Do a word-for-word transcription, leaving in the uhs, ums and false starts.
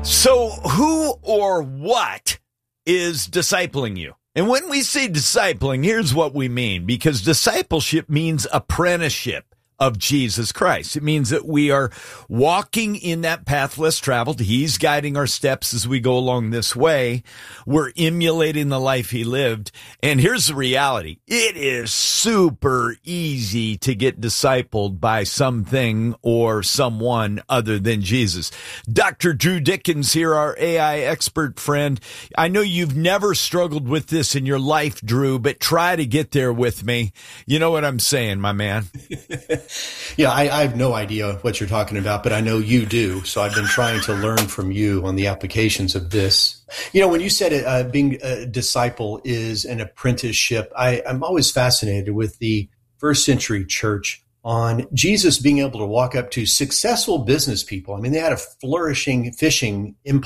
So who or what is discipling you? And when we say discipling, here's what we mean, because discipleship means apprenticeship of Jesus Christ. It means that we are walking in that path less traveled. He's guiding our steps as we go along this way. We're emulating the life he lived. And here's the reality. It is super easy to get discipled by something or someone other than Jesus. Doctor Drew Dickens here, our A I expert friend. I know you've never struggled with this in your life, Drew, but try to get there with me. You know what I'm saying, my man? Yeah, I, I have no idea what you're talking about, but I know you do. So I've been trying to learn from you on the applications of this. You know, when you said it, uh, being a disciple is an apprenticeship, I, I'm always fascinated with the first century church on Jesus being able to walk up to successful business people. I mean, they had a flourishing fishing empire.